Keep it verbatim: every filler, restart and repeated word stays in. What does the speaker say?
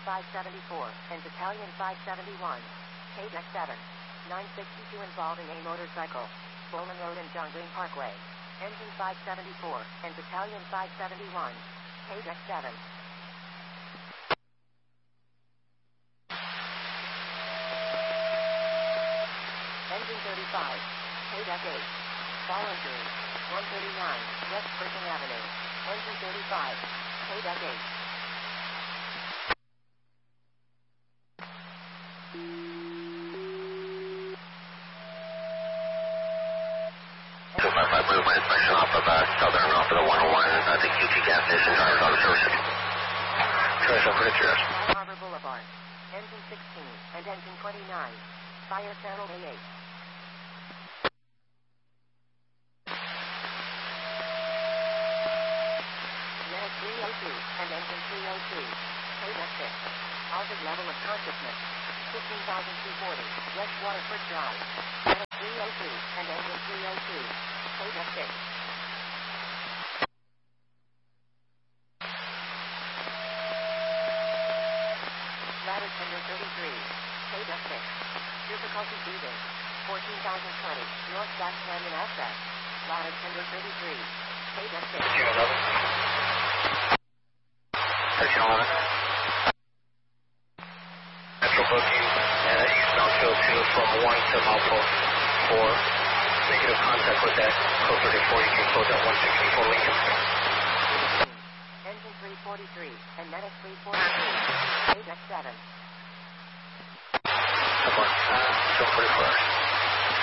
five seventy-four and Battalion five seventy-one. K D E C seven. nine sixty-two involving a motorcycle. Bowman Road and Dongling Parkway. Engine five seventy-four and Battalion five seventy-one. K D E C seven. Engine thirty-five. K D E C eight. Fall injury. one thirty-nine, West Pershing Avenue. Engine thirty-five. K D E C eight. five five movement inspection off of uh, southern off of the one oh one, uh, the Q T gas station, driver's on the service. Trace over to Cheers. Harbor Boulevard. Engine sixteen and engine twenty-nine. Fire channel A eight. Red three oh two and engine three oh two. K D E C six. Altered level of consciousness. fifteen thousand two hundred forty. West Waterford Drive. Red three oh two and engine three oh two. K D E C six. Ladder tender thirty-three. K D E C six. Difficulty breathing. fourteen thousand twenty. North Dash Canyon access. Ladder tender thirty-three. K D E C six. thirteen eleven. Metro booking, uh, eastbound field two from one to Malpo four. Negative contact with that. Code thirty-four, you can close at one sixty-four Lincoln. Engine three forty-three and Medic three forty-three. K D E C seven.